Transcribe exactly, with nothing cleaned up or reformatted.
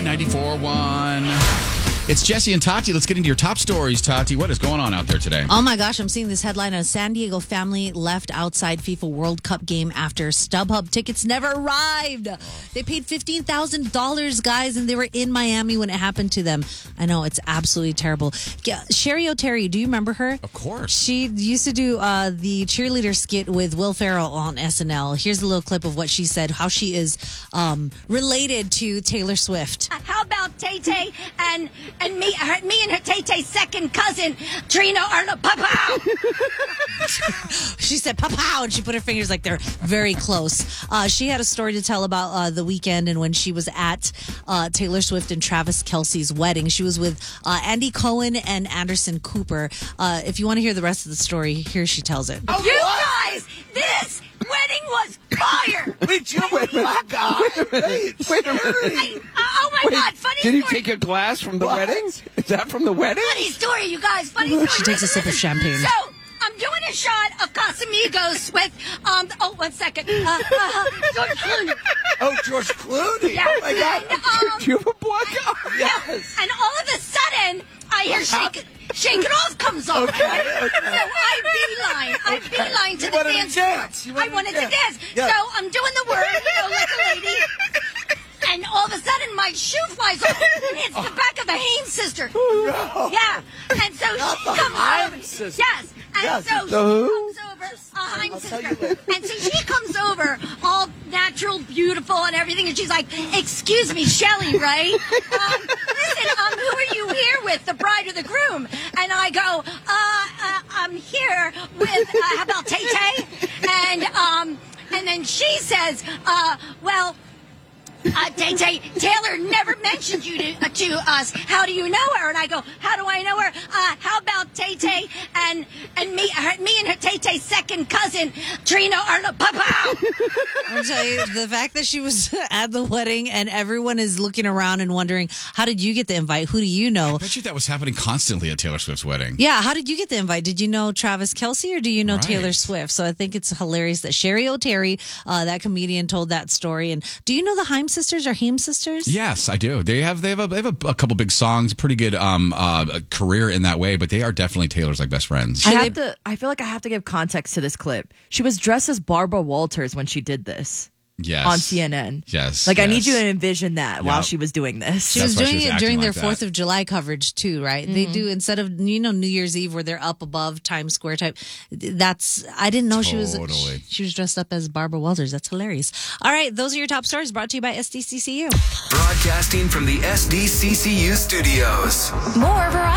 ninety-four point one. It's Jesse and Tati. Let's get into your top stories, Tati. What is going on out there today? Oh my gosh, I'm seeing this headline. A San Diego family left outside FIFA World Cup game after StubHub tickets never arrived. They paid fifteen thousand dollars, guys, and they were in Miami when it happened to them. I know, it's absolutely terrible. Yeah, Sherry O'Terry, do you remember her? Of course. She used to do uh, the cheerleader skit with Will Ferrell on S N L. Here's a little clip of what she said, how she is um, related to Taylor Swift. How about Tay Tay and and me, her, me and her Tay Tay's second cousin, Trina Arnold? Pow! She said "pow," and she put her fingers like they're very close. Uh, she had a story to tell about uh, the weekend and when she was at uh, Taylor Swift and Travis Kelce's wedding. She was with uh, Andy Cohen and Anderson Cooper. Uh, if you want to hear the rest of the story, here she tells it. Oh, you guys, this wedding was fire. Wait, you wait a minute. God. Wait a minute. Wait a minute. I, uh, oh my Wait, God, funny did story. you take a glass from the wedding? Is that from the wedding? Funny story, you guys. Funny story. She takes a sip of champagne. So, I'm doing a shot of Casamigos with, um, oh, one second. Uh, uh, George Clooney. Oh, George Clooney. Yeah. Oh, my God. And, um, Do you have a black eye? Yes. And all of a sudden, I hear Shake, Shake It Off comes on. Okay, Right? okay. So I beeline. I Okay. beeline to You the wanted to dance dance. floor. You I wanted wanted to to dance. dance. Yeah. So I'm doing the word, you know, like a lady. And all of a sudden, my shoe flies off and hits the back of the Haim sister. No. Yeah. And so Not she the comes Haim over. sister. Yes. And Yes. so The who? she comes over. A Haim I'll tell sister. you later. And so she comes over, all natural, beautiful, and everything. And she's like, "Excuse me, Shelly, right? Um, listen, um, who are you here with, the bride or the groom?" And I go, uh, uh "I'm here with, uh, how about Tay Tay?" And um, and then she says, uh, "Well." Uh, Tay Tay, Taylor never mentioned you to, uh, to us. How do you know her? And I go, how do I know her? Uh, how about Tay Tay and and me, her, me and her Tay Tay's second cousin, Trina Arnold? Pow! I'll tell you, the fact that she was at the wedding and everyone is looking around and wondering, how did you get the invite? Who do you know? I bet you that was happening constantly at Taylor Swift's wedding. Yeah, how did you get the invite? Did you know Travis Kelce or do you know Right. Taylor Swift? So I think it's hilarious that Sherry O'Terry, uh, that comedian, told that story. And do you know the Haim sisters or Haim sisters? Yes, I do. They have they have a, they have a, a couple big songs, pretty good um uh career in that way, but they are definitely Taylor's like best friends. I have to. I feel like I have to give context to this clip. She was dressed as Barbara Walters when she did this Yes. on C N N. Yes. Like I yes. need you to envision that while Yep. she was doing this. She That's was why she doing was it acting during their like that. fourth of July coverage too, right? They do instead of you know New Year's Eve where they're up above Times Square type. That's I didn't know she was Totally. she, she was dressed up as Barbara Walters. That's hilarious. All right, those are your top stories brought to you by S D C C U. Broadcasting from the S D C C U studios. More variety.